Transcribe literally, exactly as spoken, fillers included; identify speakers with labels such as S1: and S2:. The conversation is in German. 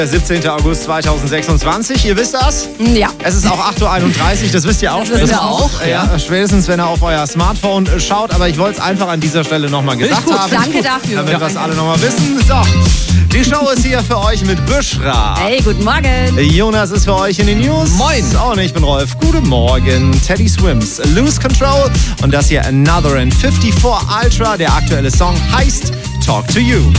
S1: Der siebzehnten August zweitausendsechsundzwanzig, ihr wisst das?
S2: Ja.
S1: Es ist auch acht Uhr einunddreißig, das wisst ihr auch.
S2: Das wissen wir auch.
S1: Ja, spätestens, wenn ihr auf euer Smartphone schaut. Aber ich wollte es einfach an dieser Stelle nochmal gesagt
S2: gut.
S1: haben.
S2: Danke dafür.
S1: Damit wir
S2: Danke.
S1: das alle nochmal wissen. So, die Show ist hier für euch mit Büschra.
S2: Hey, guten Morgen.
S1: Jonas ist für euch in den News.
S3: Moin.
S1: Und ich bin Rolf. Guten Morgen. Teddy Swims, Lose Control. Und das hier Another in fünfundfünfzig Ultra. Der aktuelle Song heißt Talk to You.